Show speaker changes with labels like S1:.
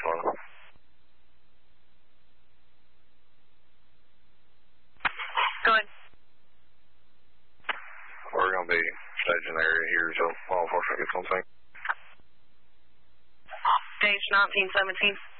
S1: one.
S2: Go ahead.
S1: We're going to be stationary here until law enforcement gets on scene.
S2: Page 1917.